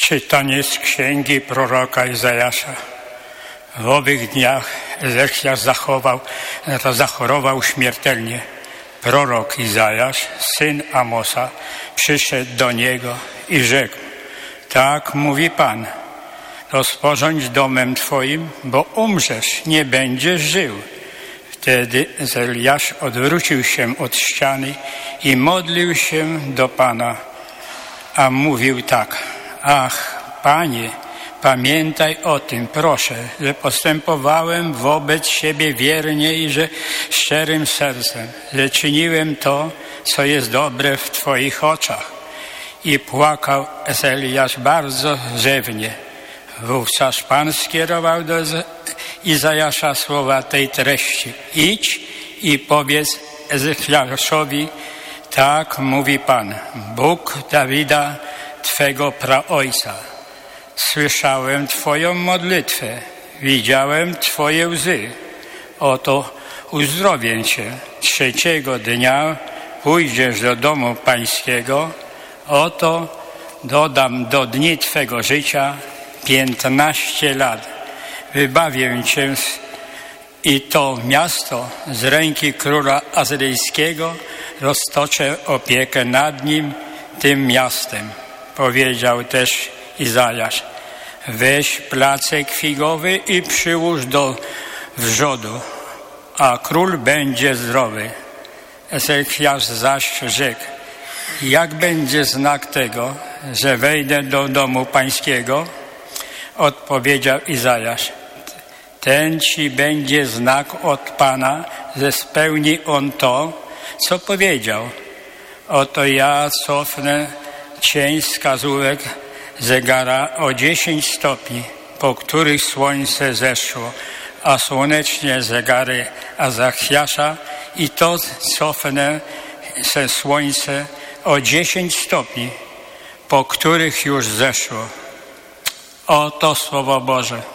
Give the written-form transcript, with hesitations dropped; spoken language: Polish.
Czytanie z księgi proroka Izajasza. W owych dniach Ezechiasz zachorował śmiertelnie. Prorok Izajasz, syn Amosa, przyszedł do niego i rzekł: tak mówi Pan, rozporządź domem Twoim, bo umrzesz, nie będziesz żył. Wtedy Ezeliasz odwrócił się od ściany i modlił się do Pana, a mówił tak: ach, Panie, pamiętaj o tym, proszę, że postępowałem wobec siebie wiernie i że szczerym sercem, że czyniłem to, co jest dobre w Twoich oczach. I płakał Ezeliasz bardzo rzewnie. Wówczas Pan skierował do Izajasza słowa tej treści: idź i powiedz Ezechiaszowi, tak mówi Pan, Bóg Dawida, Twego praojca. Słyszałem Twoją modlitwę, widziałem Twoje łzy. Oto uzdrowię Cię. 3. dnia pójdziesz do domu pańskiego. Oto dodam do dni Twego życia 15 lat. Wybawię Cię i to miasto z ręki króla asyryjskiego. Roztoczę opiekę nad nim, tym miastem. Powiedział też Izajasz: weź placek figowy i przyłóż do wrzodu, a król będzie zdrowy. Ezechiasz zaś rzekł: jak będzie znak tego, że wejdę do domu pańskiego? Odpowiedział Izajasz: ten ci będzie znak od Pana, że spełni on to, co powiedział. Oto ja cofnę cień wskazówek zegara o 10 stopni, po których słońce zeszło, a słonecznie zegary Ezechiasza, i to cofnę se słońce o 10 stopni, po których już zeszło. Oto Słowo Boże.